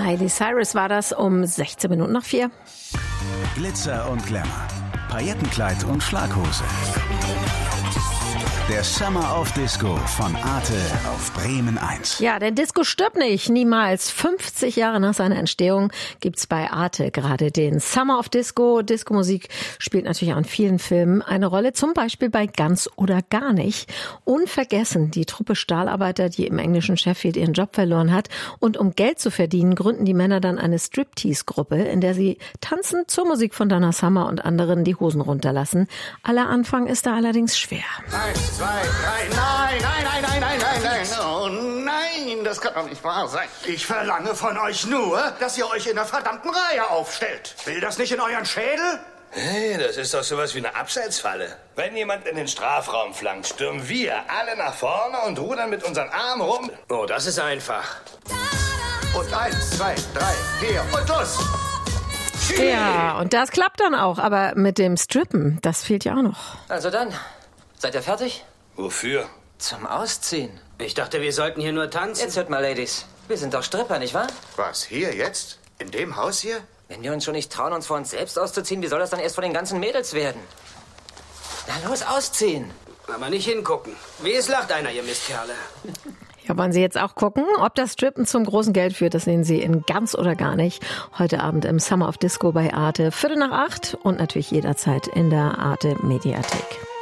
Miley Cyrus war das um 16 Minuten nach 4. Glitzer und Glamour, Paillettenkleid und Schlaghose. Der Summer of Disco von Arte auf Bremen 1. Ja, der Disco stirbt nicht, niemals. 50 Jahre nach seiner Entstehung gibt's bei Arte gerade den Summer of Disco. Disco-Musik spielt natürlich auch in vielen Filmen eine Rolle, zum Beispiel bei Ganz oder Gar nicht. Unvergessen die Truppe Stahlarbeiter, die im englischen Sheffield ihren Job verloren hat. Und um Geld zu verdienen, gründen die Männer dann eine Striptease-Gruppe, in der sie tanzen zur Musik von Donna Summer und anderen die Hosen runterlassen. Aller Anfang ist da allerdings schwer. 1, 2, 3, nein, oh nein, das kann doch nicht wahr sein. Ich verlange von euch nur, dass ihr euch in der verdammten Reihe aufstellt. Will das nicht in euren Schädel? Hey, das ist doch sowas wie eine Abseitsfalle. Wenn jemand in den Strafraum flankt, stürmen wir alle nach vorne und rudern mit unseren Armen rum. Oh, das ist einfach. Und 1, 2, 3, 4 und los! Ja, und das klappt dann auch, aber mit dem Strippen, das fehlt ja auch noch. Also dann, seid ihr fertig? Wofür? Zum Ausziehen. Ich dachte, wir sollten hier nur tanzen. Jetzt hört mal, Ladies. Wir sind doch Stripper, nicht wahr? Was, hier jetzt? In dem Haus hier? Wenn wir uns schon nicht trauen, uns vor uns selbst auszuziehen, wie soll das dann erst vor den ganzen Mädels werden? Na los, ausziehen. Aber nicht hingucken. Wie es lacht einer, ihr Mistkerle. Ja, wollen Sie jetzt auch gucken, ob das Strippen zum großen Geld führt? Das sehen Sie in Ganz oder Gar nicht. Heute Abend im Summer of Disco bei Arte, 7:45 und natürlich jederzeit in der Arte Mediathek.